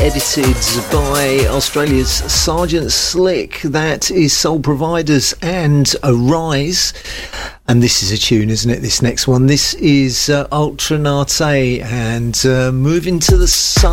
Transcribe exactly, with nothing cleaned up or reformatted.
edited by Australia's Sergeant Slick. That is Soul Providers and Arise. And this is a tune, isn't it, this next one? This is uh, Ultra Nate and uh, Moving to the Sun.